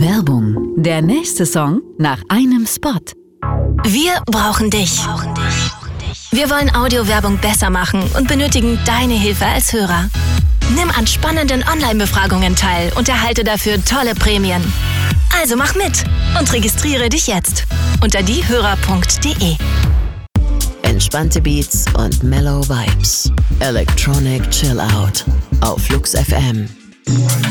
Werbung. Der nächste Song nach einem Spot. Wir brauchen dich. Wir wollen Audiowerbung besser machen und benötigen deine Hilfe als Hörer. Nimm an spannenden Online-Befragungen teil und erhalte dafür tolle Prämien. Also mach mit und registriere dich jetzt unter diehörer.de. Entspannte Beats und mellow Vibes. Electronic Chill Out auf Flux FM.